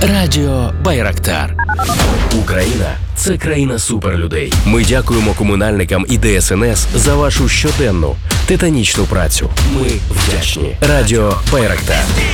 Радіо Байрактар. Україна – це країна суперлюдей. Ми дякуємо комунальникам і ДСНС за вашу щоденну титанічну працю. Ми вдячні. Радіо Байрактар.